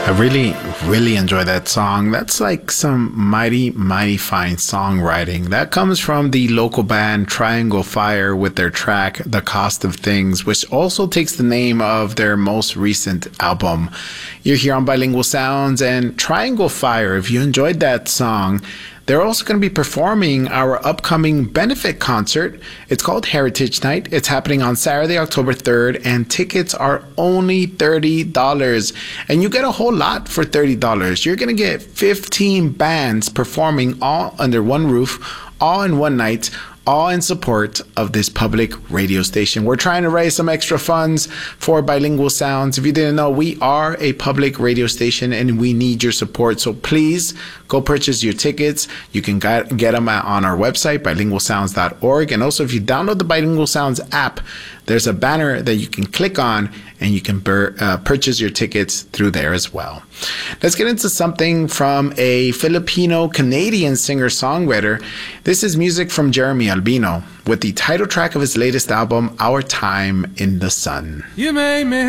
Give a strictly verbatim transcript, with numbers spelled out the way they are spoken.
I really, really enjoy that song. That's like some mighty, mighty fine songwriting. That comes from the local band Triangle Fire with their track, The Cost of Things, which also takes the name of their most recent album. You're here on Bilingual Sounds, and Triangle Fire, if you enjoyed that song, they're also going to be performing our upcoming benefit concert. It's called Heritage Night. It's happening on Saturday, October third, and tickets are only thirty dollars. And you get a whole lot for thirty dollars. You're going to get fifteen bands performing all under one roof, all in one night, all in support of this public radio station. We're trying to raise some extra funds for Bilingual Sounds. If you didn't know, we are a public radio station and we need your support. So please go purchase your tickets. You can get, get them on our website, bilingual sounds dot org. And also, if you download the Bilingual Sounds app, there's a banner that you can click on and you can bur- uh, purchase your tickets through there as well. Let's get into something from a Filipino-Canadian singer-songwriter. This is music from Jeremy Albino with the title track of his latest album, Our Time in the Sun. You made me